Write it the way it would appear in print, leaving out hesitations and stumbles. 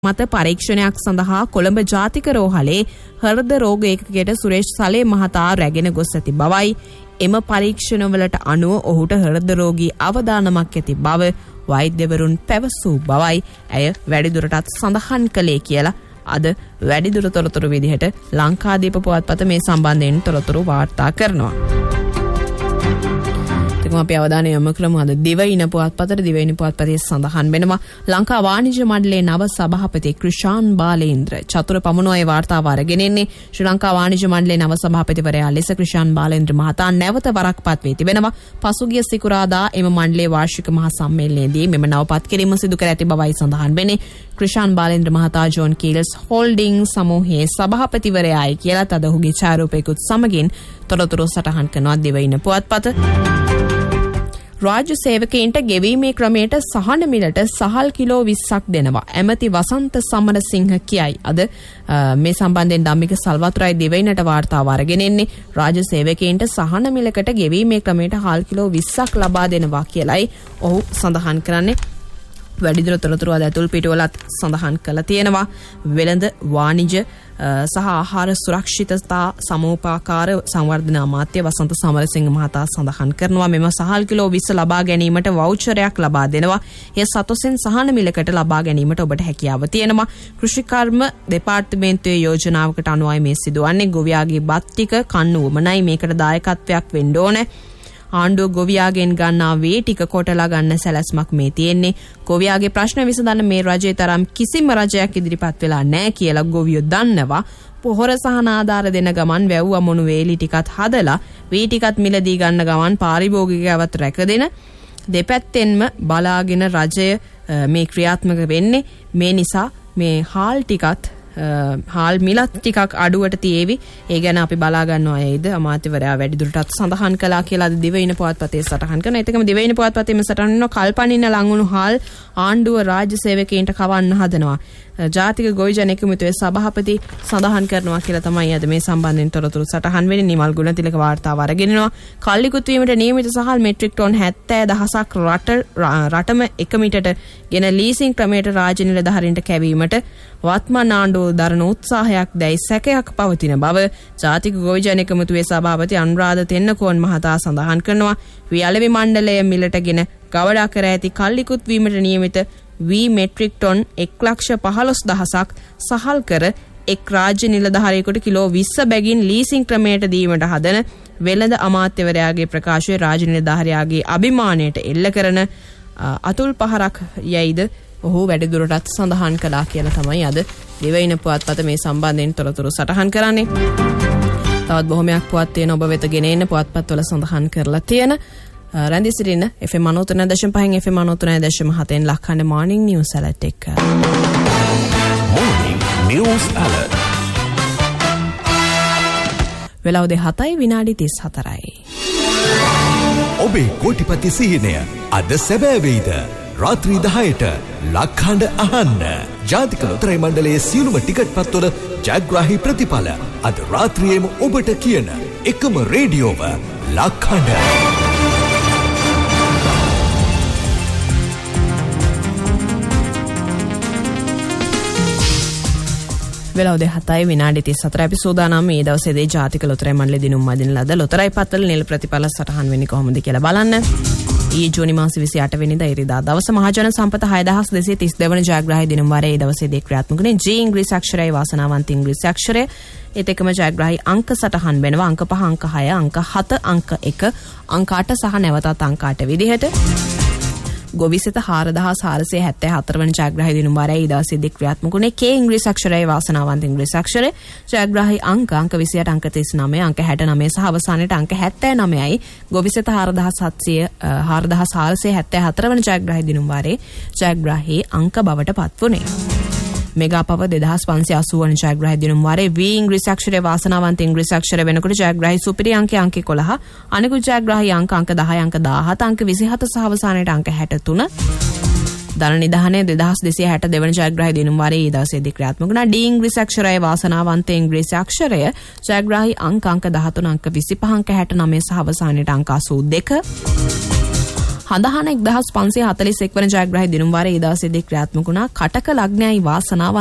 මත පරීක්ෂණයක් සඳහා කොළඹ ජාතික රෝහලේ හෘද රෝග ඒකකයට සුරේෂ් සලේ මහතා රැගෙන ගොස් ඇති බවයි. එම පරීක්ෂණවලට අනුව ඔහුට හෘද රෝගී අවදානමක් ඇති බව වෛද්‍යවරුන් පැවසූ බවයි ඇය වැඩිදුරටත් සඳහන් කළේ කියලා අද වැඩිදුර තොරතුරු විදිහට ලංකාදීප පුවත්පත මේ සම්බන්ධයෙන් තොරතුරු වාර්තා කරනවා. අපි අවධානය යොමු කරමු අද දිවයින පුවත්පතට. දිවයින පුවත්පතේ සඳහන් වෙනවා ලංකා වාණිජ්‍ය මණ්ඩලයේ නව සභාපති ක්‍රිෂාන් බාලේන්ද්‍ර චතුර පමුණුවයි වාර්තාව අරගෙන එන්නේ. ශ්‍රී ලංකා වාණිජ්‍ය මණ්ඩලයේ නව සභාපතිවරයා ලෙස ක්‍රිෂාන් බාලේන්ද්‍ර මහතා නැවත වරක් පත් වී තිබෙනවා. පසුගිය සිකුරාදා එම මණ්ඩලයේ වාර්ෂික මහා සම්මේලනයේදී මෙම නව පත් කිරීම සිදු කර ඇති බවයි සඳහන් වෙන්නේ. ක්‍රිෂාන් බාලේන්ද්‍ර මහතා ජෝන් කීල්ස් හෝල්ඩිං සමූහයේ සභාපතිවරයායි කියලා තද ඔහුගේ ඡායාරූපයකුත් සමගින් තොරතුරු සටහන් කරනවා දිවයින පුවත්පත. රාජ්‍ය සේවකයන්ට ගෙවීමේ ක්‍රමයට සහන මිලට සහල් කිලෝ 20ක් දෙනවා. ඇමති වසන්ත සමරසිංහ කියයි. අද මේ සම්බන්ධයෙන් ධම්මික සල්වතුරයි දිවයිනට වාර්තාව අරගෙන එන්නේ. රාජ්‍ය සේවකයන්ට සහන මිලකට ගෙවීමේ ක්‍රමයට හාල් කිලෝ 20ක් ලබා දෙනවා කියලයි ඔහු සඳහන් කරන්නේ. වැඩිදුර තොරතුරු අද ඇතුල් පිටුවලත් සඳහන් කළා තියෙනවා. වෙළඳ වාණිජ්‍ය සහ ආහාර සුරක්ෂිතතා සමෝපාකාර සංවර්ධන අමාත්‍ය වසන්ත සමරසිංහ මහතා සඳහන් කරනවා මෙම සහල් කිලෝ 20 ලබා ගැනීමට වවුචරයක් ලබා දෙනවා. එය සතොසෙන් සහන මිලකට ලබා ගැනීමට ඔබට හැකියාව තියෙනවා. කෘෂිකර්ම දෙපාර්තමේන්තුවේ යෝජනාවකට අනුවයි මේ සිදුවන්නේ. ගොවියාගේ බත් ටික කන්න උවමනයි මේකට දායකත්වයක් වෙන්න ඕනේ. ආණ්ඩුව ගොවියාගෙන් ගන්නා වේ ටික කොටලා ගන්න සැලැස්මක් මේ තියෙන්නේ. ගොවියාගේ ප්‍රශ්න විසඳන්න මේ රජයේ තරම් කිසිම රජයක් ඉදිරිපත් වෙලා නැහැ කියලා ගොවියෝ දන්නවා. පොහොර සහන ආධාර දෙන ගමන් වැව් අමුණු වේලි ටිකත් හදලා වී ටිකත් මිලදී ගන්න ගමන් පාරිභෝගිකයවත් රැකදෙන දෙපැත්තෙන්ම බලාගෙන රජය මේ ක්‍රියාත්මක වෙන්නේ. මේ නිසා මේ හාල් ටිකත් හාල් මිලත් ටිකක් අඩුවට තියේවි. ඒ ගැන අපි බලා ගන්නවා ඇයිද අමාත්‍යවරයා වැඩිදුරටත් සඳහන් කළා කියලා අද දිවයින පුවත්පතේ සටහන් කරන. ඒකම දිවයින පුවත්පතේම සටහන් වෙනවා කල්පනින්න ලංවුණු හාල් ආණ්ඩුව රාජ්‍ය සේවකයන්ට කවන්න හදනවා. ජාතික ගොවි ජන එකමුතුවේ සභාපති සඳහන් කරනවා කියලා තමයි අද මේ සම්බන්ධයෙන් තොරතුරු සටහන් වෙන්නේ. නිමල් ගුණතිලක වාර්තාව අරගෙනවා. කල්ලිකුත් වීමට නියමිත සහල් මෙට්‍රික් ටොන් 70,000ක් රටම එක මිටට ගෙන ලීසින් ක්‍රමයට රාජ්‍ය නිලධාරීන්ට කැවීමට වත්මන් ආණ්ඩුව දරන උත්සාහයක් දැයි සැකයක් පවතින බව ජාතික ගොවි ජන එකමුතුවේ සභාපති අනුරාධ තෙන්නකෝන් මහතා සඳහන් කරනවා. වියලවි මණ්ඩලය මිලටගෙන ගවඩා කර ඇති කල්ලිකුත් වීමට නියමිත වී මෙට්‍රික් ටොන් 1,15,000ක් සහල් කර එක් රාජ්‍ය නිලධාරියෙකුට කිලෝ 20 බැගින් ලීසින් ක්‍රමයට දීමට හදන වෙළඳ අමාත්‍යවරයාගේ ප්‍රකාශය රාජ්‍ය නිලධාරියාගේ අභිමානයට එල්ල කරන අතුල් පහරක් යයිද ඔහු වැඩිදුරටත් සඳහන් කළා කියලා තමයි අද දිවයින පුවත්පත මේ සම්බන්ධයෙන් තොරතුරු සටහන් කරන්නේ. තවත් බොහොමයක් පුවත් තියෙන ඔබ වෙත ගෙන එන්න පුවත්පත්වල සඳහන් කරලා තියෙන රැඳී සිටින FM 93.5 FM 93.7 ලක්කන්න morning news alert එක. Morning news alert. වෙලාව 7:34. ඔබේ කෝටිපති සිහිනය අද සැබෑ වේද? රාත්‍රී 10ට ලක්හඬ අහන්න. ජාතික ලොතරැයි මණ්ඩලයේ සියලුම ටිකට් පත්වල ජයග්‍රාහී ප්‍රතිඵල අද රාත්‍රියේම ඔබට කියන එකම රේඩියෝව ලක්හඬ. වෙලාව 7:34 අපි සූදානම් මේ දවසේදී ජාතික ලොතරැයි මණ්ඩලයේ දිනුම් මදින ලද ලොතරැයි පත්වල නිල ප්‍රතිඵල සටහන් වෙන්නේ කොහොමද කියලා බලන්න. ඊයේ ජූනි මාස 28 වෙනිදා ඉරිදා දවස මහජන සම්පත 6232 වන ජයග්‍රාහී දිනුම් වාරයේ දවසේදී ක්‍රියාත්මක වුණේ G ඉංග්‍රීසි අක්ෂරයයි වාසනාවන්ත ඉංග්‍රීසි අක්ෂරය. ඒත් එකම ජයග්‍රාහී අංක සටහන් වෙනවා අංක 5 අංක 6 අංක 7 අංක 1 අංක 8 සහ නැවතත් අංක 8 විදිහට. ගොවිසෙත 4474 වන ජයග්‍රාහී දිනුම් වාරයේ දවසේදී ක්‍රියාත්මක වුණේ K ඉංග්‍රීසි අක්ෂරයයි වාසනාවන්ත ඉංග්‍රීසි අක්ෂරය. ජයග්‍රාහී අංක 28 අංක 39 අංක 69 සහ අවසානයේ අංක 79යි. ගොවිසෙත 4474 වන ජයග්‍රාහී දිනුම් වාරයේ ජයග්‍රාහී අංක බවට පත් වුණේ. මෙගා පව 2580 වන ජයග්‍රාහී දිනුම් වාරයේ V ඉංග්‍රීසි අක්ෂරය වාසනාවන්ත ඉංග්‍රීසි අක්ෂරය වෙනකොට ජයග්‍රාහී සුපිරි අංක 11 අනිකුත් ජයග්‍රාහී අංක 10 අංක 17 අංක 27 සහ අවසානයේ අංක 63. ධන නිධානයේ 2262 වන ජයග්‍රාහී දිනුම් වාරයේ ඊ දවසේදී ක්‍රියාත්මක වුණා. D ඉංග්‍රීසි අක්ෂරය වාසනාවන්ත ඉංග්‍රීසි අක්ෂරය ජයග්‍රාහී අංක 13 අංක 25 අංක 69 සහ අවසානයේ අංක 82. හඳහන 1541 වන ජයග්‍රාහී දිනුම් වාරයේ ඒ දවසේදී ක්‍රියාත්මක වුණා. කටක ලග්නයයි වාසනාව